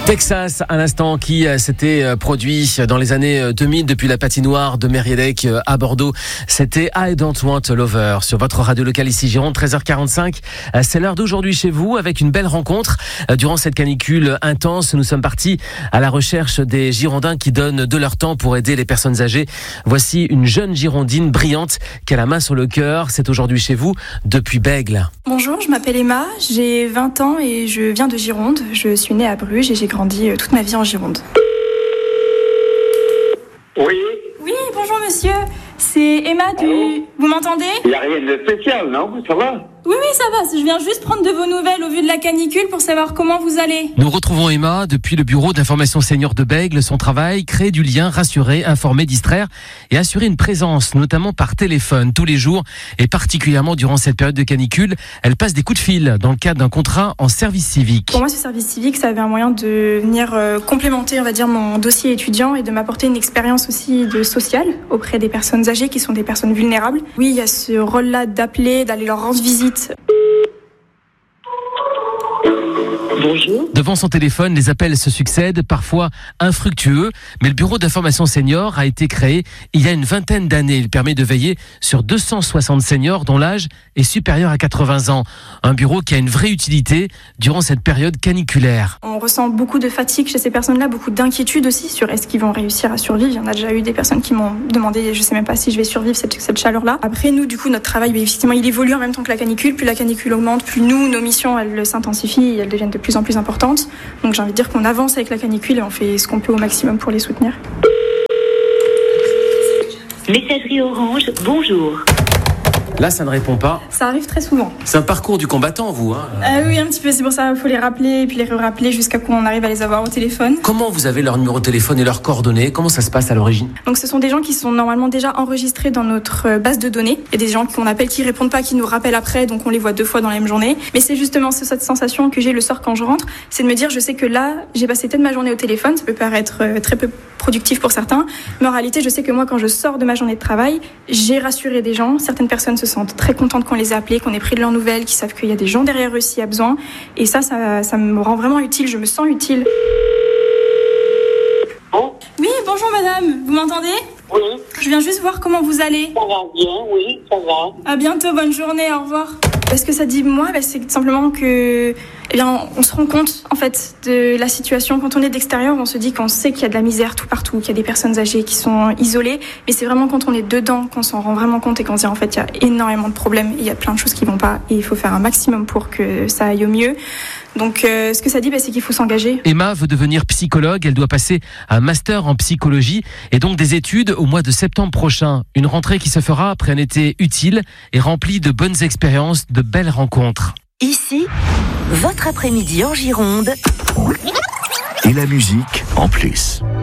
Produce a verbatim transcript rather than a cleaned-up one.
Texas, à l'instant, qui s'était produit dans les années deux mille depuis la patinoire de Mériadeck à Bordeaux. C'était I Don't Want a Lover sur votre radio locale ici Gironde, treize heures quarante-cinq. C'est l'heure d'aujourd'hui chez vous avec une belle rencontre. Durant cette canicule intense, nous sommes partis à la recherche des Girondins qui donnent de leur temps pour aider les personnes âgées. Voici une jeune Girondine brillante qui a la main sur le cœur. C'est aujourd'hui chez vous depuis Bègles. Bonjour, je m'appelle Emma, j'ai vingt ans et je viens de Gironde. Je suis née à Bruges et j'ai grandi toute ma vie en Gironde. Oui. Oui, bonjour monsieur, c'est Emma du... Allô. Vous m'entendez? Il n'y a rien de spécial, non? Ça va? Oui, oui, ça va, je viens juste prendre de vos nouvelles au vu de la canicule pour savoir comment vous allez. Nous retrouvons Emma depuis le bureau d'information senior de Bègles. Son travail, créer du lien, rassurer, informer, distraire et assurer une présence, notamment par téléphone, tous les jours et particulièrement durant cette période de canicule. Elle passe des coups de fil dans le cadre d'un contrat en service civique. Pour moi, ce service civique, ça avait un moyen de venir euh, complémenter, on va dire, mon dossier étudiant et de m'apporter une expérience aussi de sociale auprès des personnes âgées qui sont des personnes vulnérables. Oui, il y a ce rôle-là d'appeler, d'aller leur rendre visite. Bonjour. Devant son téléphone, les appels se succèdent, parfois infructueux, mais le bureau d'information senior a été créé il y a une vingtaine d'années. Il permet de veiller sur deux cent soixante seniors dont l'âge est supérieur à quatre-vingts ans. Un bureau qui a une vraie utilité durant cette période caniculaire. On ressent beaucoup de fatigue chez ces personnes-là, beaucoup d'inquiétude aussi sur est-ce qu'ils vont réussir à survivre. Il y en a déjà eu des personnes qui m'ont demandé, je sais même pas si je vais survivre cette, cette chaleur-là. Après nous, du coup, notre travail, bah, effectivement, il évolue en même temps que la canicule. Plus la canicule augmente, plus nous, nos missions, elles s'intensifient, elles deviennent de plus en plus importantes. Donc j'ai envie de dire qu'on avance avec la canicule et on fait ce qu'on peut au maximum pour les soutenir. Messagerie Orange, bonjour. Là, ça ne répond pas. Ça arrive très souvent. C'est un parcours du combattant, vous, hein. Euh, oui, un petit peu. C'est pour ça qu'il faut les rappeler et puis les rappeler jusqu'à qu'on arrive à les avoir au téléphone. Comment vous avez leur numéro de téléphone et leurs coordonnées? Comment ça se passe à l'origine? Donc ce sont des gens qui sont normalement déjà enregistrés dans notre base de données. Il y a des gens qu'on appelle qui répondent pas, qui nous rappellent après, donc on les voit deux fois dans la même journée. Mais c'est justement cette sensation que j'ai le soir quand je rentre, c'est de me dire je sais que là, j'ai passé toute ma journée au téléphone. Ça peut paraître très peu productif pour certains, mais en réalité, je sais que moi, quand je sors de ma journée de travail, j'ai rassuré des gens. Certaines personnes se sentent très contentes qu'on les ait appelés, qu'on ait pris de leurs nouvelles, qui savent qu'il y a des gens derrière eux s'il y a besoin. Et ça, ça, ça me rend vraiment utile. Je me sens utile. Bon. Oui, bonjour madame. Vous m'entendez? Oui. Je viens juste voir comment vous allez. Ça va bien, oui, ça va. À bientôt, bonne journée, au revoir. Ce que ça dit moi, bah, c'est simplement que, eh bien, on se rend compte en fait de la situation. Quand on est de l'extérieur, on se dit qu'on sait qu'il y a de la misère tout partout, qu'il y a des personnes âgées qui sont isolées. Mais c'est vraiment quand on est dedans qu'on s'en rend vraiment compte et qu'on se dit en fait il y a énormément de problèmes, il y a plein de choses qui vont pas et il faut faire un maximum pour que ça aille au mieux. Donc, euh, ce que ça dit, bah, c'est qu'il faut s'engager. Emma veut devenir psychologue. Elle doit passer un master en psychologie et donc des études au mois de septembre prochain. Une rentrée qui se fera après un été utile et rempli de bonnes expériences, de belles rencontres. Ici, votre après-midi en Gironde. Et la musique en plus.